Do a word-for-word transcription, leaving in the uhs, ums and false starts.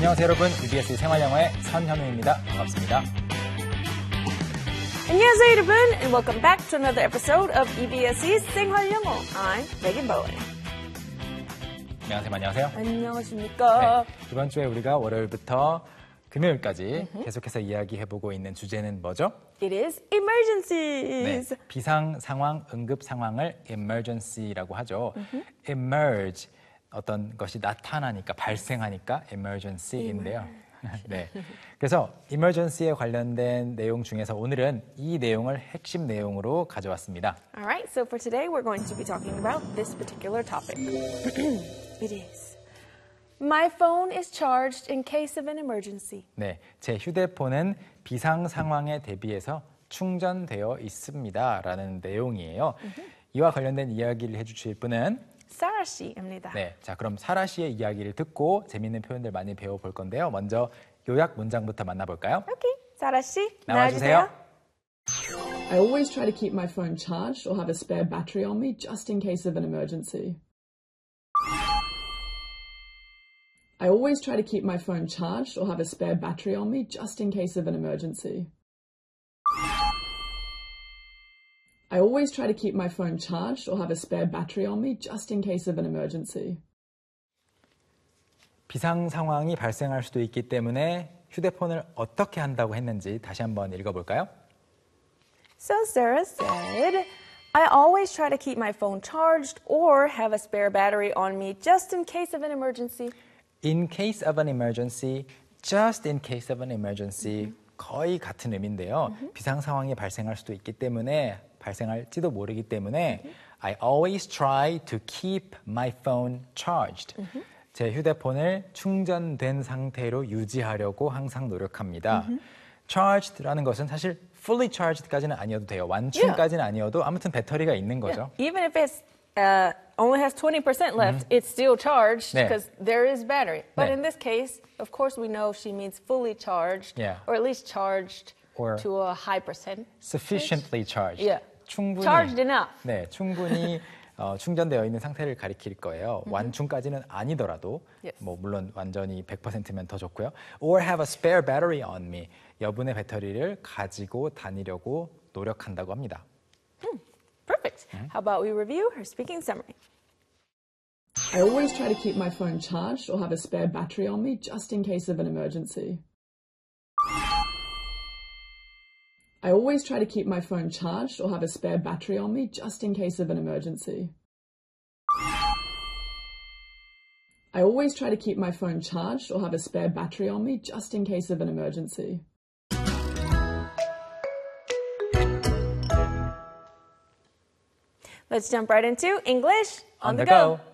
안녕하세요 여러분, 이비에스 생활영어의 선현우입니다. 반갑습니다. 안녕하세요 여러분, and welcome back to another episode of 이비에스's 생활영어. I'm Megan Bowen. 안녕하세요. 안녕하세요. 안녕하십니까. 네, 이번 주에 우리가 월요일부터 금요일까지 mm-hmm. 계속해서 이야기해보고 있는 주제는 뭐죠? It is emergencies. 네, 비상 상황, 응급 상황을 emergency라고 하죠. Mm-hmm. emerge, 어떤 것이 나타나니까, 발생하니까 emergency인데요. 네, 그래서 emergency에 관련된 내용 중에서 오늘은 이 내용을 핵심 내용으로 가져왔습니다. Alright, so for today we're going to be talking about this particular topic. It is. My phone is charged in case of an emergency. 네, 제 휴대폰은 비상 상황에 대비해서 충전되어 있습니다라는 내용이에요. Mm-hmm. 이와 관련된 이야기를 해주실 분은 사라 씨입니다. 네, 자 그럼 사라 씨의 이야기를 듣고 재미있는 표현들 많이 배워볼 건데요. 먼저 요약 문장부터 만나볼까요? 오케이, 사라 씨 나와주세요. I always try to keep my phone charged or have a spare battery on me just in case of an emergency. I always try to keep my phone charged or have a spare battery on me just in case of an emergency. I always try to keep my phone charged or have a spare battery on me just in case of an emergency. 비상 상황이 발생할 수도 있기 때문에 휴대폰을 어떻게 한다고 했는지 다시 한번 읽어볼까요? So Sarah said, I always try to keep my phone charged or have a spare battery on me just in case of an emergency. In case of an emergency, just in case of an emergency, mm-hmm. 거의 같은 의미인데요. Mm-hmm. 비상 상황이 발생할 수도 있기 때문에 발생할지도 모르기 때문에 mm-hmm. I always try to keep my phone charged. Mm-hmm. 제 휴대폰을 충전된 상태로 유지하려고 항상 노력합니다. Mm-hmm. Charged라는 것은 사실 fully charged까지는 아니어도 돼요. 완충까지는 yeah. 아니어도 아무튼 배터리가 있는 거죠. Yeah. Even if it's uh, only has twenty percent left, mm-hmm. it's still charged because 네. there is battery. But 네. in this case, of course, we know she means fully charged yeah. or at least charged or to a high percent. Sufficiently charged. Yeah. 충분히, charged enough. 네, 충분히 어, 충전되어 있는 상태를 가리킬 거예요. Mm-hmm. 완충까지는 아니더라도 yes. 뭐 물론 완전히 백 퍼센트면 더 좋고요. Or have a spare battery on me. 여분의 배터리를 가지고 다니려고 노력한다고 합니다. Mm, perfect. Mm-hmm. How about we review her speaking summary? I always try to keep my phone charged or have a spare battery on me just in case of an emergency. I always try to keep my phone charged or have a spare battery on me just in case of an emergency. I always try to keep my phone charged or have a spare battery on me just in case of an emergency. Let's jump right into English on, on the, the go. go.